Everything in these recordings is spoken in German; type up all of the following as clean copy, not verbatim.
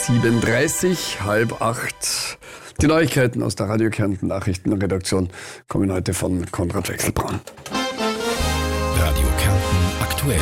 7:30, 7:30. Die Neuigkeiten aus der Radio Kärnten Nachrichtenredaktion kommen heute von Konrad Wechselbraun. Radio Kärnten aktuell.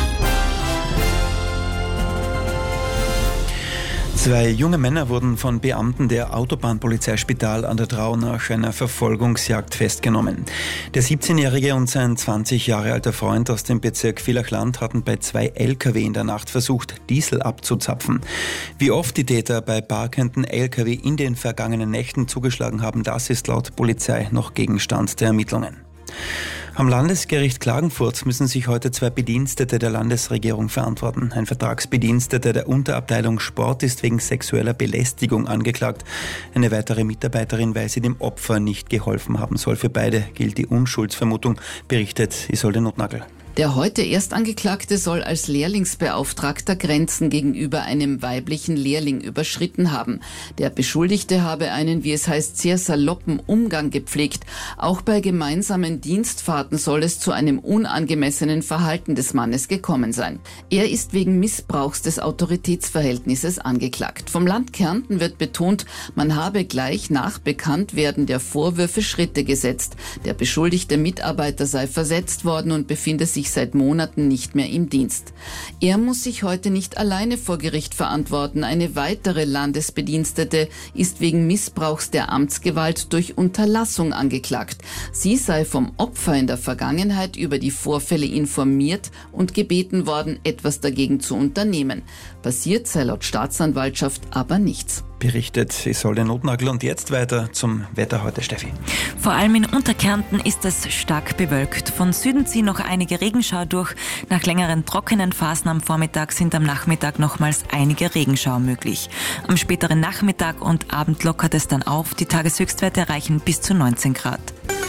2 junge Männer wurden von Beamten der Autobahnpolizeispital an der Drau nach einer Verfolgungsjagd festgenommen. Der 17-Jährige und sein 20 Jahre alter Freund aus dem Bezirk Villach-Land hatten bei 2 LKW in der Nacht versucht, Diesel abzuzapfen. Wie oft die Täter bei parkenden LKW in den vergangenen Nächten zugeschlagen haben, das ist laut Polizei noch Gegenstand der Ermittlungen. Am Landesgericht Klagenfurt müssen sich heute 2 Bedienstete der Landesregierung verantworten. Ein Vertragsbediensteter der Unterabteilung Sport ist wegen sexueller Belästigung angeklagt. Eine weitere Mitarbeiterin, weil sie dem Opfer nicht geholfen haben soll. Für beide gilt die Unschuldsvermutung, berichtet Isolde Notnagel. Der heute Erstangeklagte soll als Lehrlingsbeauftragter Grenzen gegenüber einem weiblichen Lehrling überschritten haben. Der Beschuldigte habe einen, wie es heißt, sehr saloppen Umgang gepflegt. Auch bei gemeinsamen Dienstfahrten soll es zu einem unangemessenen Verhalten des Mannes gekommen sein. Er ist wegen Missbrauchs des Autoritätsverhältnisses angeklagt. Vom Land Kärnten wird betont, man habe gleich nach Bekanntwerden der Vorwürfe Schritte gesetzt. Der beschuldigte Mitarbeiter sei versetzt worden und befinde sich seit Monaten nicht mehr im Dienst. Er muss sich heute nicht alleine vor Gericht verantworten. Eine weitere Landesbedienstete ist wegen Missbrauchs der Amtsgewalt durch Unterlassung angeklagt. Sie sei vom Opfer in der Vergangenheit über die Vorfälle informiert und gebeten worden, etwas dagegen zu unternehmen. Passiert sei laut Staatsanwaltschaft aber nichts. Berichtet Isolde Notnagel. Und jetzt weiter zum Wetter heute, Steffi. Vor allem in Unterkärnten ist es stark bewölkt. Von Süden ziehen noch einige Regenschauer durch. Nach längeren trockenen Phasen am Vormittag sind am Nachmittag nochmals einige Regenschauer möglich. Am späteren Nachmittag und Abend lockert es dann auf. Die Tageshöchstwerte erreichen bis zu 19 Grad.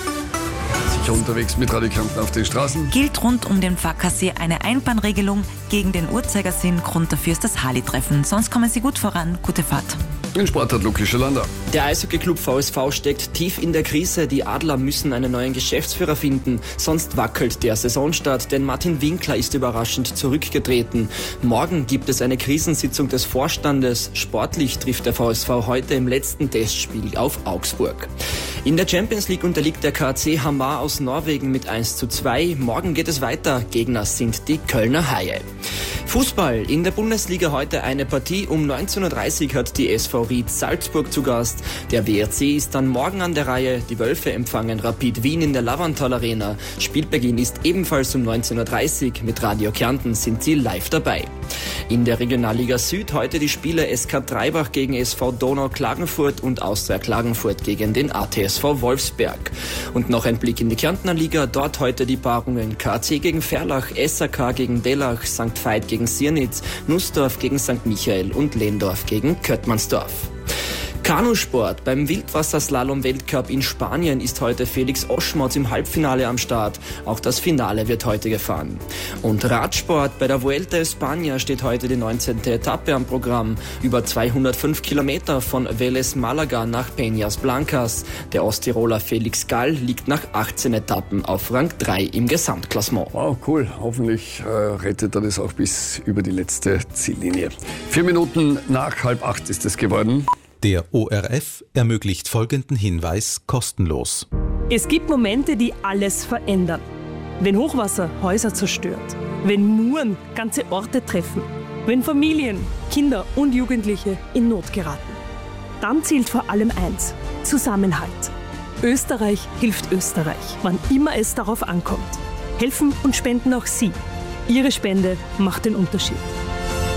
Sicher unterwegs mit Radio Kärnten auf den Straßen. Gilt rund um den Fackersee eine Einbahnregelung. Gegen den Uhrzeigersinn. Grund dafür ist das Harley-Treffen. Sonst kommen Sie gut voran. Gute Fahrt. Den Sport hat Luki Schelander. Der Eishockey-Club VSV steckt tief in der Krise. Die Adler müssen einen neuen Geschäftsführer finden. Sonst wackelt der Saisonstart, denn Martin Winkler ist überraschend zurückgetreten. Morgen gibt es eine Krisensitzung des Vorstandes. Sportlich trifft der VSV heute im letzten Testspiel auf Augsburg. In der Champions League unterliegt der KAC Hamar aus Norwegen mit 1:2. Morgen geht es weiter. Gegner sind die Kölner Haie. Fußball. In der Bundesliga heute eine Partie. Um 19:30 Uhr hat die SV Ried Salzburg zu Gast. Der WRC ist dann morgen an der Reihe. Die Wölfe empfangen Rapid Wien in der Lavantal Arena. Spielbeginn ist ebenfalls um 19:30 Uhr. Mit Radio Kärnten sind Sie live dabei. In der Regionalliga Süd heute die Spiele SK Treibach gegen SV Donau Klagenfurt und Austria Klagenfurt gegen den ATSV Wolfsberg. Und noch ein Blick in die Kärntner Liga. Dort heute die Paarungen KC gegen Ferlach, SAK gegen Dellach, St. Veit gegen Siernitz, Nussdorf gegen St. Michael und Lehndorf gegen Köttmannsdorf. Kanusport. Beim Wildwasserslalom-Weltcup in Spanien ist heute Felix Oschmotz im Halbfinale am Start. Auch das Finale wird heute gefahren. Und Radsport. Bei der Vuelta a España steht heute die 19. Etappe am Programm. Über 205 Kilometer von Vélez Málaga nach Peñas Blancas. Der Osttiroler Felix Gall liegt nach 18 Etappen auf Rang 3 im Gesamtklassement. Wow, cool. Hoffentlich rettet er das auch bis über die letzte Ziellinie. 4 Minuten nach 7:30 ist es geworden. Der ORF ermöglicht folgenden Hinweis kostenlos. Es gibt Momente, die alles verändern. Wenn Hochwasser Häuser zerstört, wenn Muren ganze Orte treffen, wenn Familien, Kinder und Jugendliche in Not geraten. Dann zählt vor allem eins: Zusammenhalt. Österreich hilft Österreich, wann immer es darauf ankommt. Helfen und spenden auch Sie. Ihre Spende macht den Unterschied.